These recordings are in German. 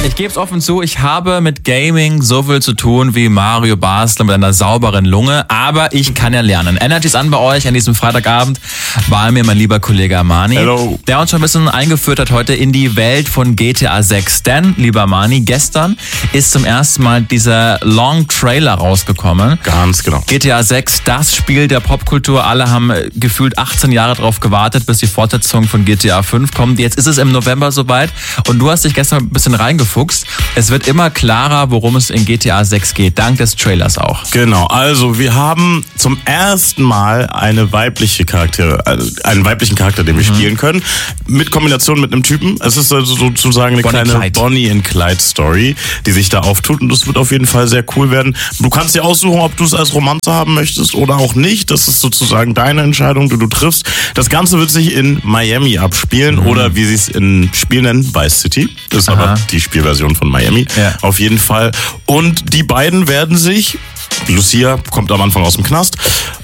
Ich gebe es offen zu, ich habe mit Gaming so viel zu tun wie Mario Basler mit einer sauberen Lunge, aber ich kann ja lernen. Energy ist an bei euch an diesem Freitagabend, bei mir mein lieber Kollege Armani, Hello. Der uns schon ein bisschen eingeführt hat heute in die Welt von GTA 6. Denn, lieber Armani, gestern ist zum ersten Mal dieser Long Trailer rausgekommen. Ganz genau. GTA 6, das Spiel der Popkultur. Alle haben gefühlt 18 Jahre drauf gewartet, bis die Fortsetzung von GTA 5 kommt. Jetzt ist es im November soweit und du hast dich gestern ein bisschen reingefuchst. Es wird immer klarer, worum es in GTA 6 geht, dank des Trailers auch. Genau, also wir haben zum ersten Mal einen weiblichen Charakter, den wir spielen können, mit Kombination mit einem Typen. Es ist also sozusagen eine kleine Bonnie and Clyde Story, die sich da auftut und das wird auf jeden Fall sehr cool werden. Du kannst dir aussuchen, ob du es als Romanze haben möchtest oder auch nicht. Das ist sozusagen deine Entscheidung, die du triffst. Das Ganze wird sich in Miami abspielen oder wie sie es im Spiel nennen, Vice City. Das ist aber die Spielversion von Miami, auf jeden Fall. Und die beiden werden sich, Lucia kommt am Anfang aus dem Knast,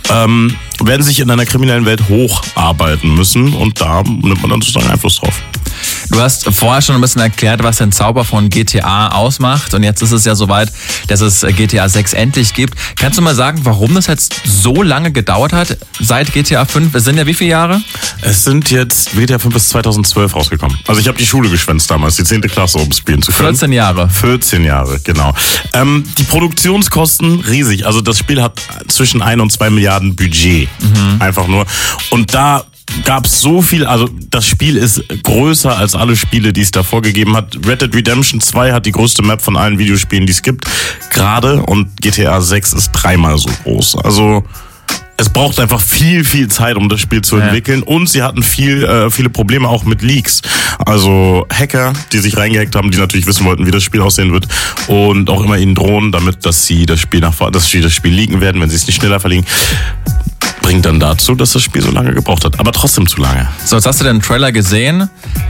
werden sich in einer kriminellen Welt hocharbeiten müssen und da nimmt man dann sozusagen Einfluss drauf. Du hast vorher schon ein bisschen erklärt, was den Zauber von GTA ausmacht und jetzt ist es ja soweit, dass es GTA 6 endlich gibt. Kannst du mal sagen, warum das jetzt so lange gedauert hat seit GTA 5? Es sind ja wie viele Jahre? Es sind jetzt, GTA 5 ist 2012 rausgekommen. Also ich habe die Schule geschwänzt damals, die 10. Klasse, um spielen zu können. 14 Jahre. 14 Jahre, genau. Die Produktionskosten riesig. Also das Spiel hat zwischen 1 und 2 Milliarden Budget. Einfach nur. Und da gab es so viel, also das Spiel ist größer als alle Spiele, die es davor gegeben hat. Red Dead Redemption 2 hat die größte Map von allen Videospielen, die es gibt, gerade, und GTA 6 ist 3-mal so groß. Also es braucht einfach viel, viel Zeit, um das Spiel zu entwickeln und sie hatten viele Probleme auch mit Leaks. Also Hacker, die sich reingehackt haben, die natürlich wissen wollten, wie das Spiel aussehen wird und auch immer ihnen drohen, dass sie das Spiel leaken werden, wenn sie es nicht schneller verlegen. Bringt dann dazu, dass das Spiel so lange gebraucht hat. Aber trotzdem zu lange. So, jetzt hast du den Trailer gesehen.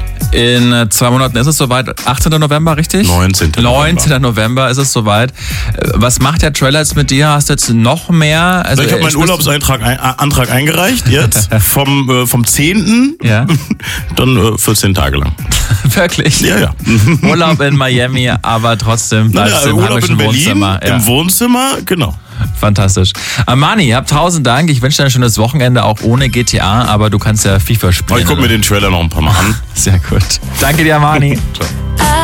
In 2 Monaten ist es soweit. 18. November, richtig? 19. 19. November ist es soweit. Was macht der Trailer jetzt mit dir? Hast du jetzt noch mehr? Also, ich habe meinen Urlaubsantrag eingereicht jetzt vom 10. Dann 14 Tage lang. Wirklich? Ja. Urlaub in Miami, aber trotzdem bleibst du im Urlaub in Berlin, Wohnzimmer. Ja. Im Wohnzimmer, genau. Fantastisch. Armani, habt 1000 Dank. Ich wünsche dir ein schönes Wochenende, auch ohne GTA, aber du kannst ja FIFA spielen. Ich gucke mir den Trailer noch ein paar Mal an. Sehr gut. Danke dir, Armani. Ciao.